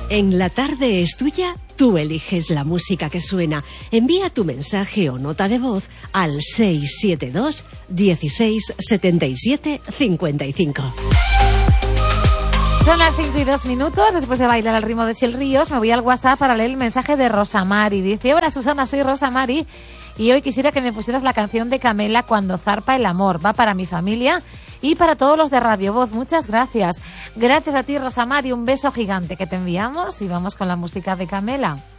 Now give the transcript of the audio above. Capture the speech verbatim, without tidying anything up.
En La Tarde es Tuya, tú eliges la música que suena. Envía tu mensaje o nota de voz al seis siete dos, dieciséis, setenta y siete, cincuenta y cinco. Son las cinco y dos minutos. Después de bailar al ritmo de Sil Ríos, me voy al WhatsApp para leer el mensaje de Rosa Mari. Dice: hola Susana, soy Rosa Mari y hoy quisiera que me pusieras la canción de Camela, Cuando zarpa el amor. Va para mi familia y para todos los de Radio Voz. Muchas gracias. Gracias a ti, Rosa Mari. Un beso gigante que te enviamos y vamos con la música de Camela.